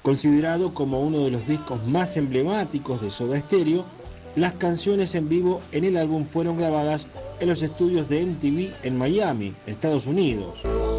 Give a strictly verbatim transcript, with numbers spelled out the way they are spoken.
Considerado como uno de los discos más emblemáticos de Soda Stereo, las canciones en vivo en el álbum fueron grabadas en los estudios de M T V en Miami, Estados Unidos.